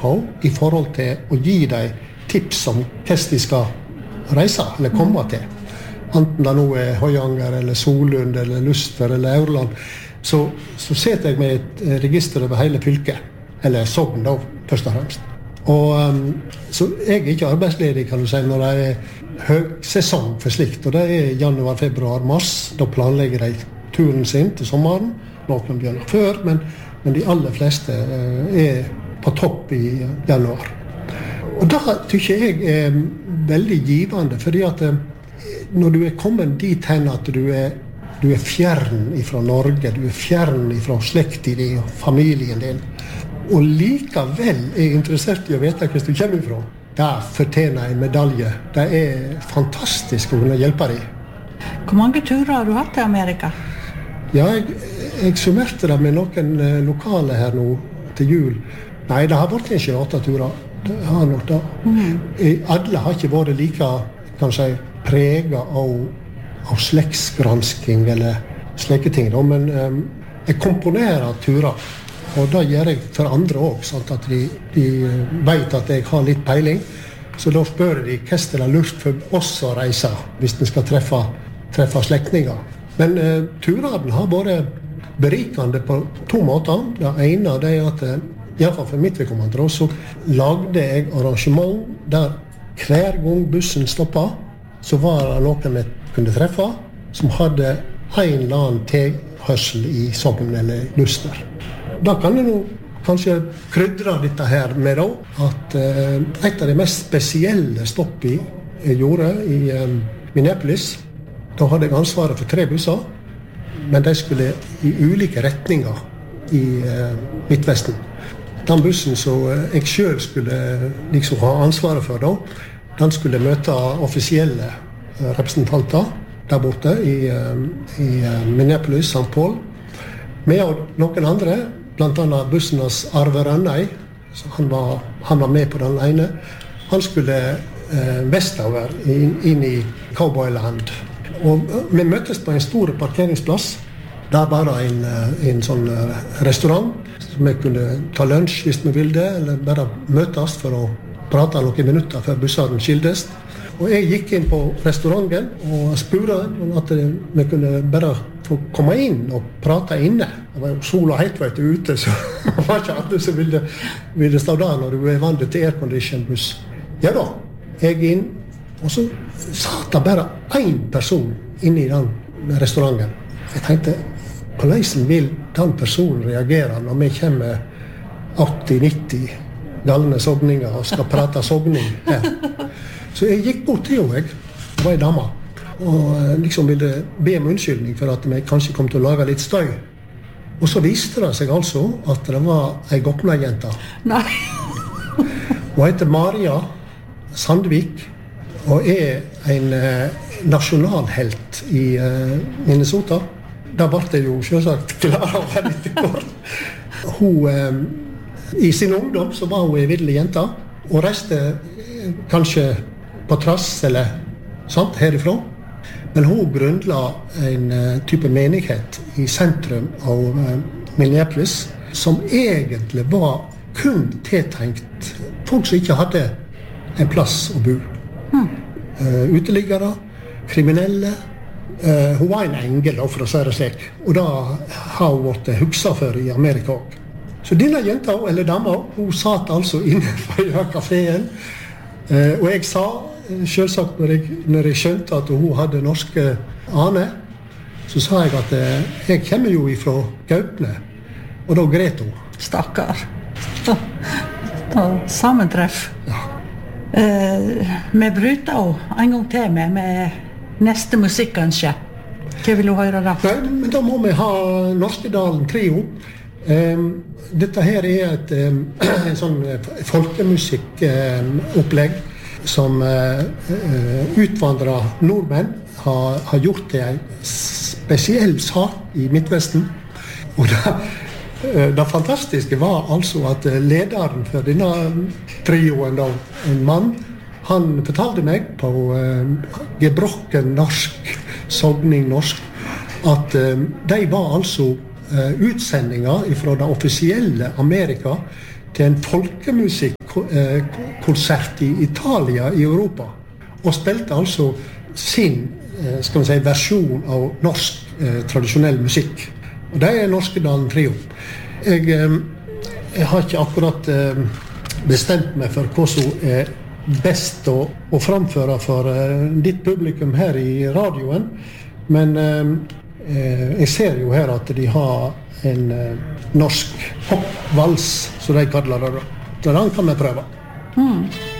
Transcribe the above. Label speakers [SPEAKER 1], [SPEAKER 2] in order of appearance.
[SPEAKER 1] på I forhold til å gi dem tips om hvordan de skal reise eller komme til. Enten det nå Høyanger, eller Solund, eller Luster, eller Aurland, så setter jeg med et register over hele fylket, eller Sogn da, først og fremst. Så jeg ikke arbeidsledig, kan du si, når det høgsesong for slikt, og det januar, februar, mars. Da planlegger de turen sin til sommeren. Noen begynner før, men de aller fleste på topp I januar. Og det tykker jeg veldig givende, fordi at når du kommet dit hen at du fjern fra Norge, du fjern fra slekten din og familien din, og likevel interessert I å vite hvordan du kommer fra, det fortjener en medalje. Det fantastisk å kunne hjelpe deg.
[SPEAKER 2] Hvor mange turer har du hatt til Amerika?
[SPEAKER 1] Ja, jeg summerte det med noen lokale her nå til jul. Nei, det har vært ikke 8 turer. Det har nok det. Alle har ikke vært like, kanskje, preget av slektsgransking eller slike ting. Men jeg komponerer turer, og det gjør jeg for andre også, sånn at de vet at jeg har litt peiling. Så da spør de hvordan det lurt for oss å reise hvis de skal treffe slektninger. Men turene har vært berikende på 2 måter. Det ene at, I hvert fall for mitt vedkommende, så lagde jeg arrangement der hver gang bussen stoppet, så var det noen jeg kunne treffe som hadde en eller annen tilhørsel I Sogn eller Luster. Da kan jeg nå kanskje krydre dette her med da, at et av de mest spesielle stoppene jeg gjorde I Minneapolis, da hadde jeg ansvaret for 3 busser, men de skulle I ulike retninger I Midtvesten. Den bussen som jeg selv skulle liksom ha ansvaret for da, den skulle møte offisielle representanter der borte I Minneapolis, St. Paul, med noen andre, blant annet bussenes Arve Rønnei, han var med på den ene. Han skulle vestover inn I Cowboyland. Og vi møttes på en stor parkeringsplass. Der var det en sånn restaurant som vi kunne ta lunsj hvis vi ville, eller bare møtes for å prate noen minutter før bussene skildes. Og jeg gikk inn på restauranten og spurte at vi kunne bare få komme inn og prate inne. Det var jo sola helt veit ute, så det var ikke alle som ville stå der når du vant til aircondition-buss. Ja da, jeg inn, og så satt det bare en person inne I den restauranten. Jeg tenkte, hvordan vil den personen reagere når vi kommer 80-90 galne sogninger og skal prate sogning her? Så jeg gikk bort til henne, det var en dame, og liksom ville be om unnskyldning for at vi kanskje kom til å lage litt støy. Og så viste det seg altså at det var en Gokna-jenta.
[SPEAKER 2] Nei.
[SPEAKER 1] Hun heter Maria Sandvik, og en nasjonalhelt I Minnesota. Da ble det jo selvsagt klar å være litt kort. Hun, I sin ungdom så var hun en videlig jenta, og reiste kanskje på trass eller sant, herifra. Men hun grunnla en type menighet I sentrum av Minneapolis, som egentlig var kun tiltenkt folk som ikke hadde en plass å bo. Uteliggere, kriminelle. Hun var en engel, for å si det slik. Og da har hun vært hukset for I Amerika også. Så denne jenta, eller dama, hun satt altså inne på kaféen. Og jeg sa, selvsagt når jeg skjønte at hun hadde norske aner, så sa jeg at jeg kommer jo ifra Gaupne. Og da gret hun.
[SPEAKER 2] Stakkar. Sammentreff.
[SPEAKER 1] Ja.
[SPEAKER 2] Vi bryter også en gang til med neste musikk, kanskje. Hva vil du høre da?
[SPEAKER 1] Nei, men da må vi ha Norskedalen Trio. Dette her en sånn folkemusikkopplegg som utvandrede nordmenn har gjort til en spesiell sak I Midtvesten. Og det fantastiske var altså at lederen for denne trioen, da, en mann, han fortalte meg på gebrokken norsk, sogning norsk, at de var altså utsendinger fra det offisielle Amerika til en folkemusikkonsert i Italia i Europa, og spilte altså sin skal man si, versjon av norsk tradisjonell musikk. Og det Norskedalen Trio. Jeg har ikke akkurat bestemt meg for hva som best å framføre for ditt publikum her i radioen, men jeg ser jo her at de har en norsk popvals, som de kaller det. Så den kan vi prøve.